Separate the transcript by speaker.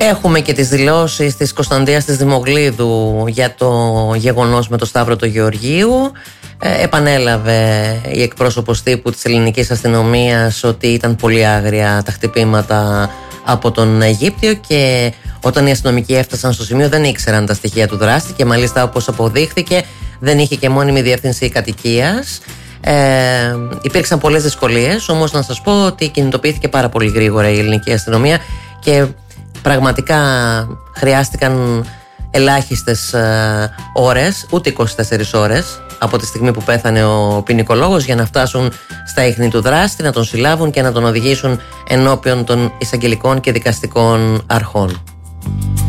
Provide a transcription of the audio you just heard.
Speaker 1: Έχουμε και τις δηλώσεις της Κωνσταντίας της Δημογλίδου για το γεγονός με το Σταύρο του Γεωργίου. Επανέλαβε η εκπρόσωπος τύπου της ελληνικής αστυνομίας ότι ήταν πολύ άγρια τα χτυπήματα από τον Αιγύπτιο και όταν οι αστυνομικοί έφτασαν στο σημείο δεν ήξεραν τα στοιχεία του δράστη και μάλιστα, όπως αποδείχθηκε, δεν είχε και μόνιμη διεύθυνση κατοικίας. Υπήρξαν πολλές δυσκολίες, όμως να σας πω ότι κινητοποιήθηκε πάρα πολύ γρήγορα η ελληνική αστυνομία και πραγματικά χρειάστηκαν ελάχιστες ώρες, ούτε 24 ώρες από τη στιγμή που πέθανε ο ποινικολόγος για να φτάσουν στα ίχνη του δράστη, να τον συλλάβουν και να τον οδηγήσουν ενώπιον των εισαγγελικών και δικαστικών αρχών.